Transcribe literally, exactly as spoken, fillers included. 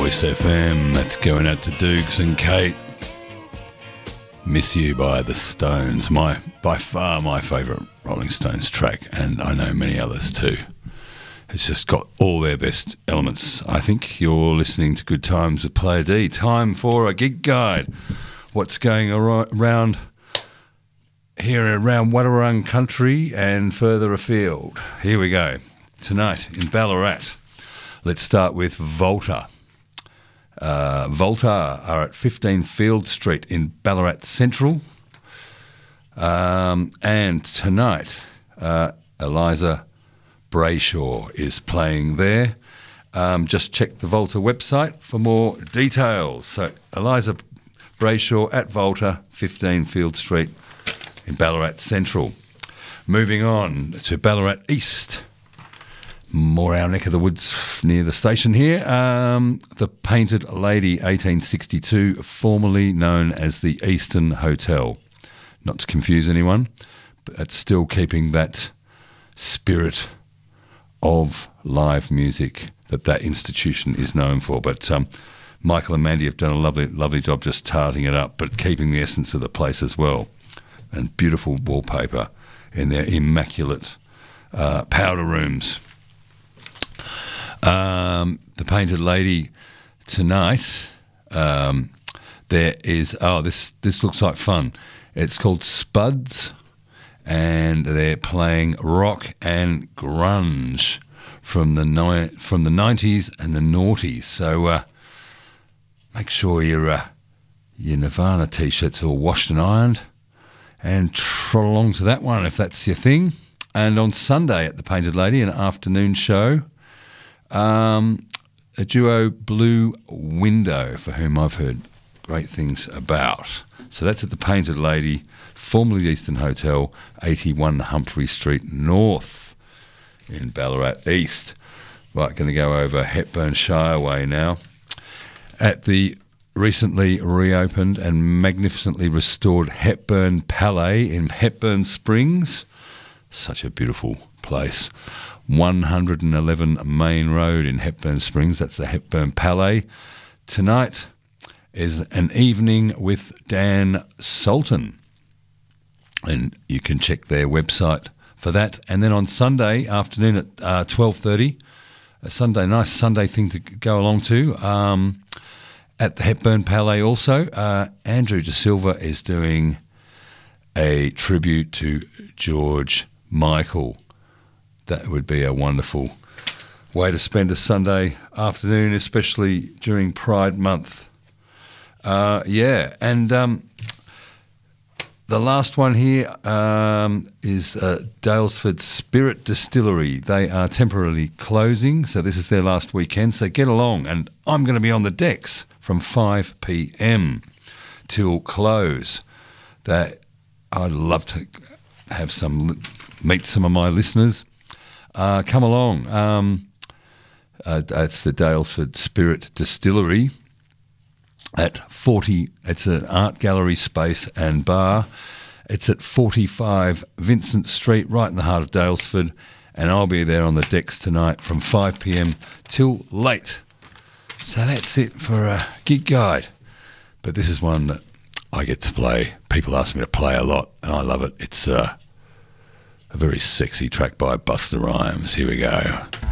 Voice F M. That's going out to Dukes and Kate. Miss You by the Stones. My, by far my favourite Rolling Stones track, and I know many others too. It's just got all their best elements. I think you're listening to Good Times with Player D. Time for a gig guide. What's going around here around Wadawurrung country and further afield. Here we go. Tonight in Ballarat, let's start with Volta. Uh, Volta are at fifteen Field Street in Ballarat Central. Um, and tonight, uh, Eliza Brayshaw is playing there. Um, just check the Volta website for more details. So Eliza Brayshaw at Volta, fifteen Field Street in Ballarat Central. Moving on to Ballarat East. More our neck of the woods near the station here. Um, the Painted Lady, eighteen sixty-two, formerly known as the Eastern Hotel. Not to confuse anyone, but it's still keeping that spirit of live music that that institution is known for. But um, Michael and Mandy have done a lovely, lovely job just tarting it up, but keeping the essence of the place as well. And beautiful wallpaper in their immaculate uh, powder rooms. Um, the Painted Lady tonight, um, there is, oh, this this looks like fun. It's called Spuds, and they're playing rock and grunge from the ni- from the nineties and the noughties. So uh, make sure your uh, your Nirvana t-shirts are all washed and ironed, and trot along to that one if that's your thing. And on Sunday at the Painted Lady, an afternoon show. Um, a duo, Blue Window, for whom I've heard great things about. So that's at the Painted Lady, formerly the Eastern Hotel, eighty-one Humphrey Street North in Ballarat East. Right, going to go over Hepburn Shire Way now. At the recently reopened and magnificently restored Hepburn Palais in Hepburn Springs. Such a beautiful place. one hundred eleven Main Road in Hepburn Springs. That's the Hepburn Palais. Tonight is an evening with Dan Sultan, and you can check their website for that. And then on Sunday afternoon at uh, twelve thirty, a Sunday, nice Sunday thing to go along to, um, at the Hepburn Palais also, uh, Andrew De Silva is doing a tribute to George Michael. That would be a wonderful way to spend a Sunday afternoon, especially during Pride Month. Uh, yeah, and um, the last one here um, is uh, Daylesford Spirit Distillery. They are temporarily closing, so this is their last weekend, so get along. And I'm going to be on the decks from five p.m. till close. That I'd love to have some, meet some of my listeners. Uh, come along. Um, uh, it's the Daylesford Spirit Distillery at forty. It's an art gallery space and bar. It's at forty-five Vincent Street, right in the heart of Daylesford, and I'll be there on the decks tonight from five p.m. till late. So that's it for a gig guide. But this is one that I get to play. People ask me to play a lot, and I love it. It's uh, a very sexy track by Busta Rhymes. Here we go.